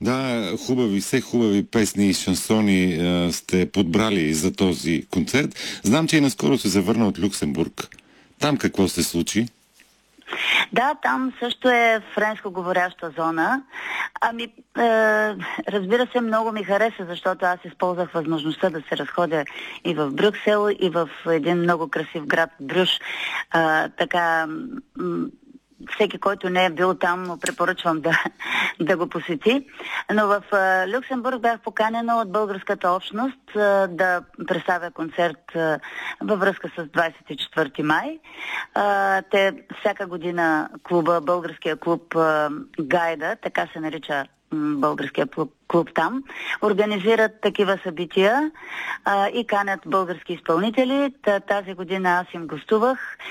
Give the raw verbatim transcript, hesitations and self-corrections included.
Да, хубави, все хубави песни и шансони а, сте подбрали за този концерт. Знам, че и наскоро се завърна от Люксембург. Там какво се случи? Да, там също е френско-говоряща зона. Ами, е, разбира се, много ми хареса, защото аз използвах възможността да се разходя и в Брюксел, и в един много красив град Брюш. Е, така, м- всеки, който не е бил там, му препоръчвам да, да го посети. Но в а, Люксембург бях поканена от българската общност а, да представя концерт а, във връзка с двадесет и четвърти май. А, те всяка година клуба, българския клуб а, Гайда, така се нарича българския клуб, клуб там, организират такива събития а, и канят български изпълнители. Та, тази година аз им гостувах